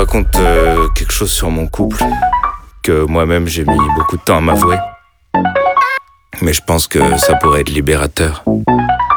raconte quelque chose sur mon couple que moi-même j'ai mis beaucoup de temps à m'avouer. Mais je pense que ça pourrait être libérateur.